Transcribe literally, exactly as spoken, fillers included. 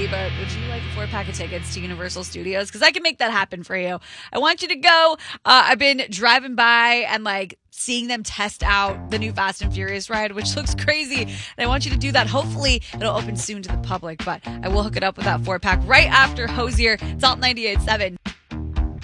movie, but would you like a four pack of tickets to Universal Studios? Because I can make that happen for you. I want you to go. Uh, I've been driving by and like seeing them test out the new Fast and Furious ride, which looks crazy. And I want you to do that. Hopefully it'll open soon to the public, but I will hook it up with that four pack right after Hosier. It's Alt ninety-eight point seven.